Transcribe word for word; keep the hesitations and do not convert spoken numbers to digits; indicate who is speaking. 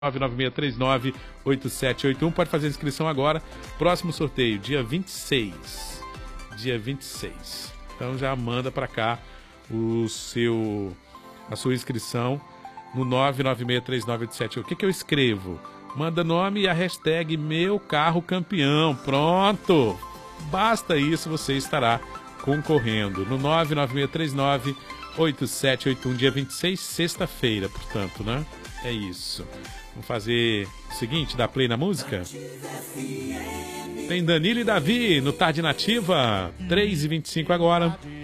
Speaker 1: nove nove seis três nove oito sete oito um. Pode fazer a inscrição agora. Próximo sorteio, dia vinte e seis. Dia vinte e seis. Então já manda para cá o seu, a sua inscrição no nove nove seis três nove oito sete oito um. O que, que eu escrevo? Manda nome e a hashtag meu carro campeão. Pronto! Basta isso, você estará concorrendo no nove nove seis três nove oito sete oito um, dia vinte e seis, sexta-feira, portanto, né? É isso. Vamos fazer o seguinte, dar play na música? Tem Danilo e Davi no Tarde Nativa, três e vinte e cinco agora.